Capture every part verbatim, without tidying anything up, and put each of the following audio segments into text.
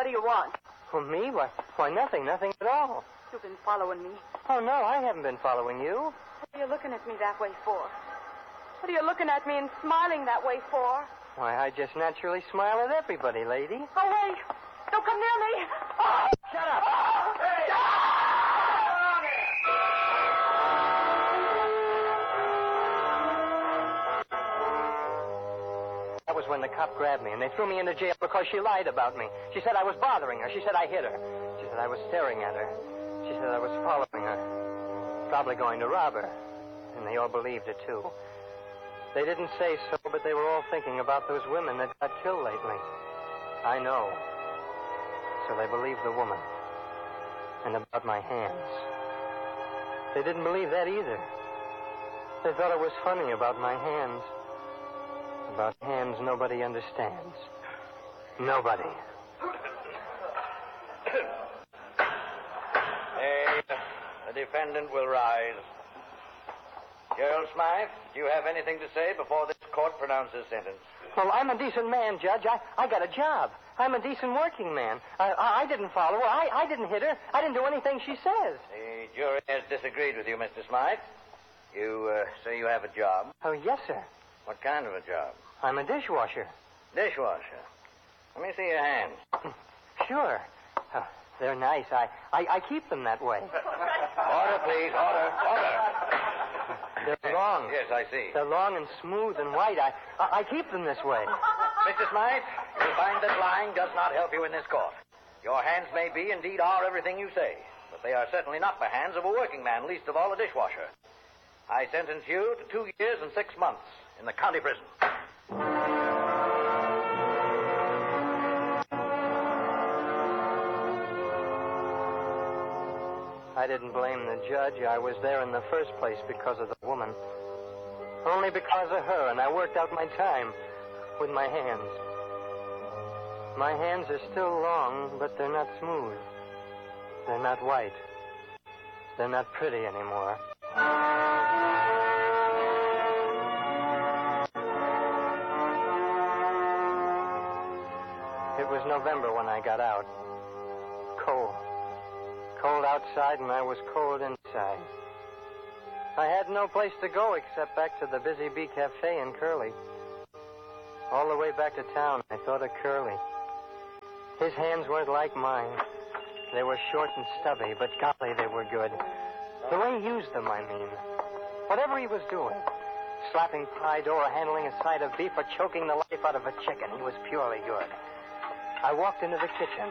What do you want? Well, me? Why, why, nothing. Nothing at all. You've been following me. Oh, no, I haven't been following you. What are you looking at me that way for? What are you looking at me and smiling that way for? Why, I just naturally smile at everybody, lady. Go away. Don't come near me. Oh! Shut up. Oh! Hey! That was when the cop grabbed me, and they threw me into jail because she lied about me. She said I was bothering her. She said I hit her. She said I was staring at her. She said I was following her. Probably going to rob her. And they all believed it, too. They didn't say so, but they were all thinking about those women that got killed lately. I know. So they believed the woman. And about my hands. They didn't believe that either. They thought it was funny about my hands. About hands nobody understands. Nobody. Hey, the defendant will rise. Gerald Smythe, do you have anything to say before this court pronounces sentence? Well, I'm a decent man, Judge. I, I got a job. I'm a decent working man. I, I, I didn't follow her. I, I didn't hit her. I didn't do anything she says. The jury has disagreed with you, Mister Smythe. You uh, say you have a job. Oh, yes, sir. What kind of a job? I'm a dishwasher. Dishwasher. Let me see your hands. Sure. Oh, they're nice. I, I, I keep them that way. Order, please. Order. Order. They're long. Yes, I see. They're long and smooth and white. I, I, I keep them this way. Mister Smythe, you'll find that lying does not help you in this court. Your hands may be, indeed are, everything you say. But they are certainly not the hands of a working man, least of all a dishwasher. I sentence you to two years and six months in the county prison. I didn't blame the judge. I was there in the first place because of the woman. Only because of her, and I worked out my time with my hands. My hands are still long, but they're not smooth. They're not white. They're not pretty anymore. It was November when I got out. Cold. Cold outside, and I was cold inside. I had no place to go except back to the Busy Bee Cafe in Curly. All the way back to town, I thought of Curly. His hands weren't like mine. They were short and stubby, but golly, they were good. The way he used them, I mean. Whatever he was doing. Slapping pie dough or handling a side of beef or choking the life out of a chicken, he was purely good. I walked into the kitchen.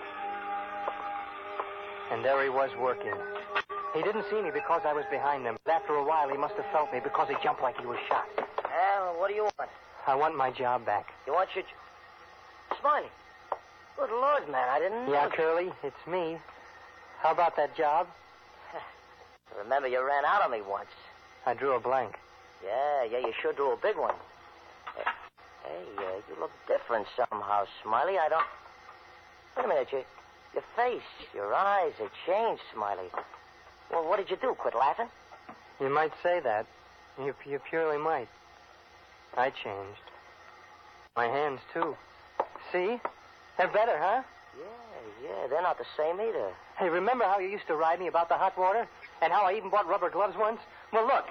And there he was working. He didn't see me because I was behind him. But after a while, he must have felt me because he jumped like he was shot. Well, what do you want? I want my job back. You want your... Smiley. Good Lord, man, I didn't know... Yeah, Curly, it's me. How about that job? Remember, you ran out on me once. I drew a blank. Yeah, yeah, you sure drew a big one. Hey, hey uh, you look different somehow, Smiley. I don't... Wait a minute, you... Your face, your eyes, they changed, Smiley. Well, what did you do? Quit laughing? You might say that. You, you purely might. I changed. My hands, too. See? They're better, huh? Yeah, yeah, they're not the same either. Hey, remember how you used to ride me about the hot water? And how I even bought rubber gloves once? Well, look.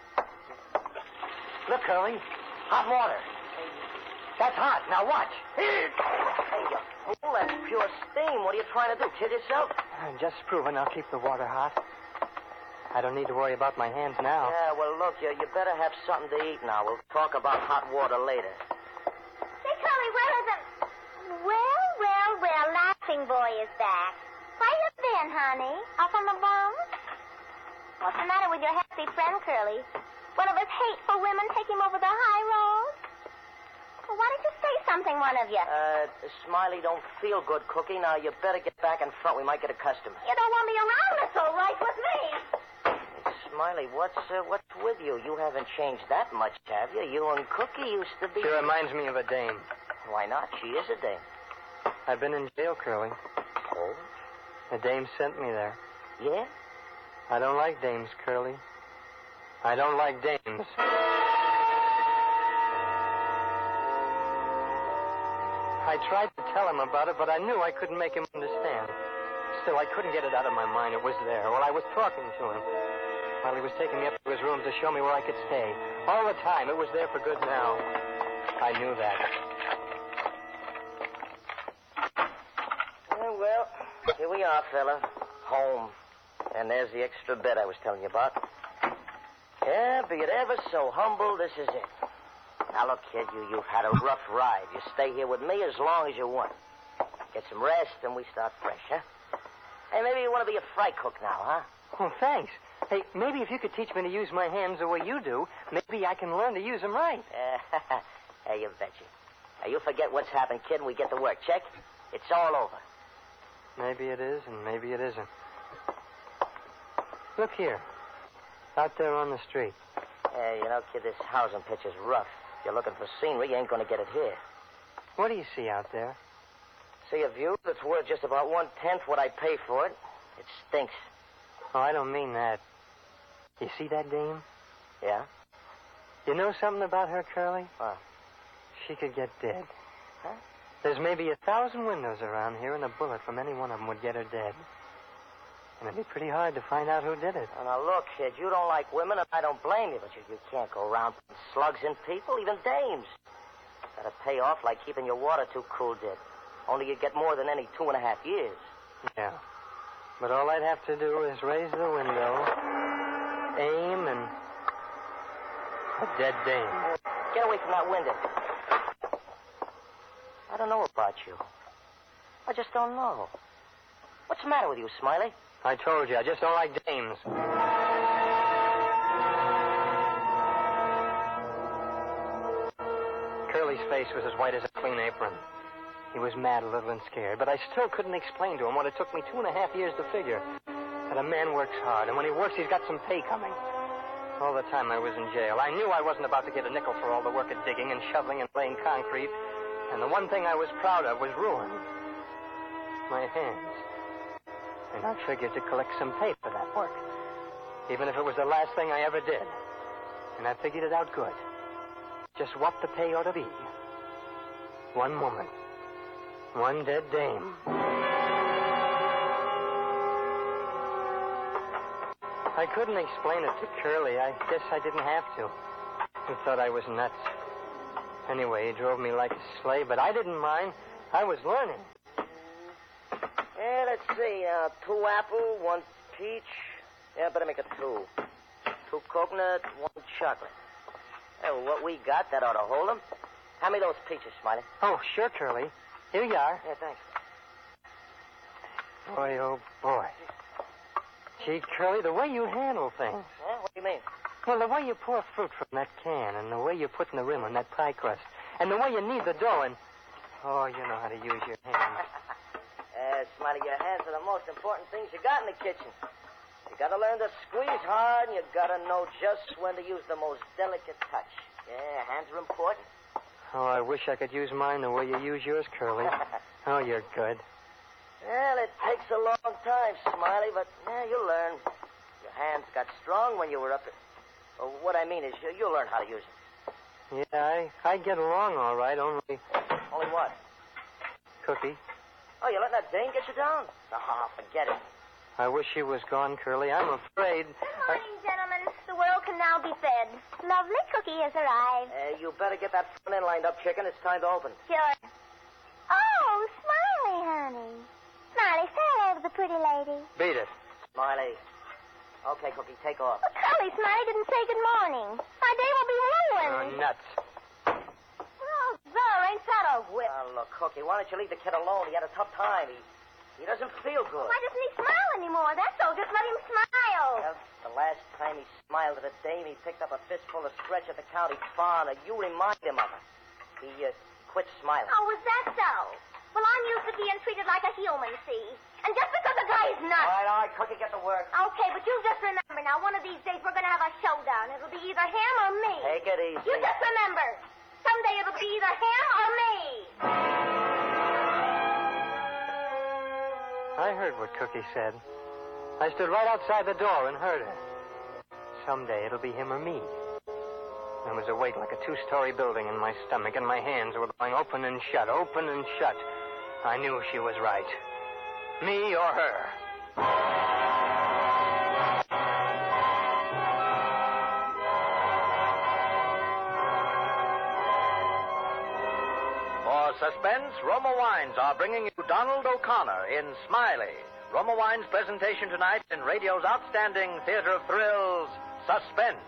Look, Curly. Hot water. That's hot. Now watch. Hey, you fool, that's pure steam. What are you trying to do, kid yourself? I'm just proving I'll keep the water hot. I don't need to worry about my hands now. Yeah, well, look, you, you better have something to eat now. We'll talk about hot water later. Say, Curly, where is it? Well, well, well, Laughing Boy is back. Where you been, honey? Off on the bums? What's the matter with your happy friend, Curly? One of us hateful women take him over the high road? Well, why don't you say something, one of you? Uh, Smiley don't feel good, Cookie. Now, you better get back in front. We might get a customer. You don't want me around, that's all right with me. Smiley, what's uh, what's with you? You haven't changed that much, have you? You and Cookie used to be... She reminds me of a dame. Why not? She is a dame. I've been in jail, Curly. Oh? The dame sent me there. Yeah? I don't like dames, Curly. I don't like dames. I tried to tell him about it, but I knew I couldn't make him understand. Still, I couldn't get it out of my mind. It was there while I was talking to him. While he was taking me up to his room to show me where I could stay. All the time, it was there for good now. I knew that. Yeah, well, here we are, fella. Home. And there's the extra bed I was telling you about. Yeah, be it ever so humble, this is it. Now, look, kid, you, you've had a rough ride. You stay here with me as long as you want. Get some rest, and we start fresh, huh? Hey, maybe you want to be a fry cook now, huh? Oh, thanks. Hey, maybe if you could teach me to use my hands the way you do, maybe I can learn to use them right. Hey, you betcha. Now, you forget what's happened, kid, and we get to work. Check? It's all over. Maybe it is, and maybe it isn't. Look here. Out there on the street. Yeah, you know, kid, this housing pitch is rough. If you're looking for scenery, you ain't going to get it here. What do you see out there? See a view that's worth just about one-tenth what I pay for it. It stinks. Oh, I don't mean that. You see that dame? Yeah? You know something about her, Curly? What? She could get dead. Huh? There's maybe a thousand windows around here, and a bullet from any one of them would get her dead. And it'd be pretty hard to find out who did it. Oh, now, look, kid, you don't like women, and I don't blame you, but you, you can't go around putting slugs in people, even dames. That'd pay off like keeping your water too cool did. Only you'd get more than any two and a half years. Yeah. But all I'd have to do is raise the window, aim, and a dead dame. Get away from that window. I don't know about you. I just don't know. What's the matter with you, Smiley? I told you, I just don't like dames. Curly's face was as white as a clean apron. He was mad a little and scared, but I still couldn't explain to him what it took me two and a half years to figure. That a man works hard, and when he works, he's got some pay coming. All the time I was in jail, I knew I wasn't about to get a nickel for all the work of digging and shoveling and laying concrete. And the one thing I was proud of was ruin. My hands. And I figured to collect some pay for that work. Even if it was the last thing I ever did. And I figured it out good. Just what the pay ought to be. One woman. One dead dame. I couldn't explain it to Curly. I guess I didn't have to. He thought I was nuts. Anyway, he drove me like a slave, but I didn't mind. I was learning. Yeah, let's see. Uh, two apple, one peach. Yeah, better make it two. Two coconut, one chocolate. Hey, well, what we got, that ought to hold them. Hand me those peaches, Smiley. Oh, sure, Curly. Here you are. Yeah, thanks. Boy, oh, boy. Gee, Curly, the way you handle things. Yeah, what do you mean? Well, the way you pour fruit from that can, and the way you put in the rim on that pie crust, and the way you knead the dough, and... Oh, you know how to use your hands. Uh, Smiley, your hands are the most important things you got in the kitchen. You gotta learn to squeeze hard, and you gotta know just when to use the most delicate touch. Yeah, hands are important. Oh, I wish I could use mine the way you use yours, Curly. Oh, you're good. Well, it takes a long time, Smiley, but yeah, you'll learn. Your hands got strong when you were up at... Well, what I mean is, you, you'll learn how to use it. Yeah, I, I get along all right, only... Only what? Cookie. Oh, you letting that dame get you down? Oh, forget it. I wish she was gone, Curly. I'm afraid... Good morning, gentlemen. The world can now be fed. Lovely cookie has arrived. Uh, you better get that front end lined up, chicken. It's time to open. Sure. Oh, Smiley, honey. Smiley, say hello to the pretty lady. Beat it. Smiley. Okay, Cookie, take off. Well, Curly, Smiley didn't say good morning. My day will be ruined. Oh, nuts. Oh, there, ain't that a whip? Oh, look, Cookie, why don't you leave the kid alone? He had a tough time. He, he doesn't feel good. Why doesn't he smile anymore? That's all. Just let him smile. Well, the last time he smiled at a dame, he picked up a fistful of stretch at the county farm. You remind him of her. He uh, quit smiling. Oh, was that so? Well, I'm used to being treated like a human, see? And just because a guy's All nuts. right, all right, Cookie, get to work. Okay, but you just remember now, one of these days we're going to have a showdown. It'll be either him or me. Take it easy. You just remember, someday it'll be either him or me. I heard what Cookie said. I stood right outside the door and heard her. Someday it'll be him or me. There was a weight like a two-story building in my stomach, and my hands were going open and shut, open and shut. I knew she was right. Me or her. For suspense, Roma Wines are bringing you Donald O'Connor in Smiley. Roma Wines' presentation tonight in radio's outstanding theater of thrills, Suspense.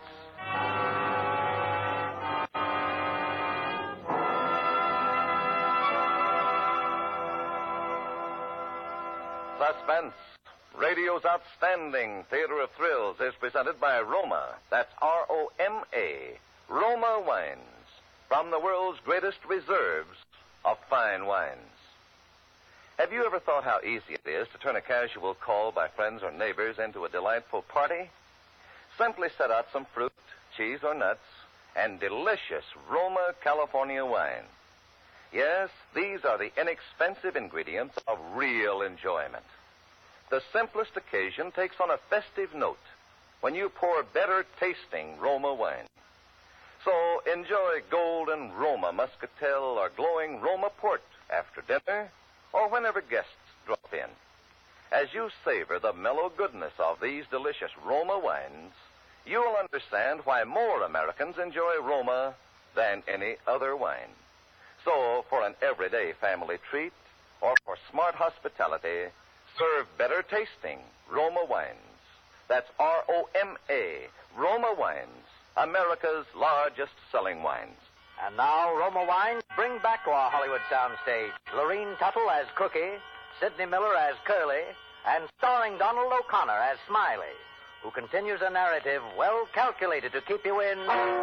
Suspense, radio's outstanding theater of thrills, is presented by Roma. That's R O M A. Roma Wines, from the world's greatest reserves of fine wines. Have you ever thought how easy it is to turn a casual call by friends or neighbors into a delightful party? Simply set out some fruit, cheese, or nuts, and delicious Roma California wine. Yes, these are the inexpensive ingredients of real enjoyment. The simplest occasion takes on a festive note when you pour better tasting Roma wine. So enjoy golden Roma Muscatel or glowing Roma Port after dinner or whenever guests drop in. As you savor the mellow goodness of these delicious Roma wines, you'll understand why more Americans enjoy Roma than any other wine. So, for an everyday family treat or for smart hospitality, serve better tasting Roma wines. That's R O M A, Roma Wines, America's largest selling wines. And now, Roma Wines bring back to our Hollywood soundstage Lorene Tuttle as Cookie, Sidney Miller as Curly, and starring Donald O'Connor as Smiley, who continues a narrative well calculated to keep you in